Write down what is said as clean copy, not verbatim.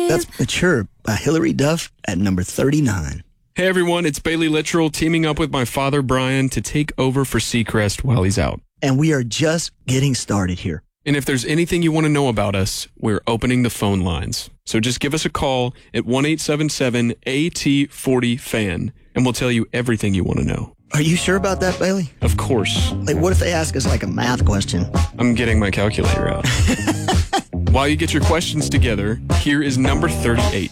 That's Mature by Hillary Duff at number 39. Hey everyone, it's Bailey Littrell teaming up with my father Brian to take over for Seacrest while he's out. And we are just getting started here. And if there's anything you want to know about us, we're opening the phone lines. So just give us a call at 1-877-AT40-FAN, and we'll tell you everything you want to know. Are you sure about that, Bailey? Of course. Like, what if they ask us like a math question? I'm getting my calculator out. While you get your questions together, here is number 38.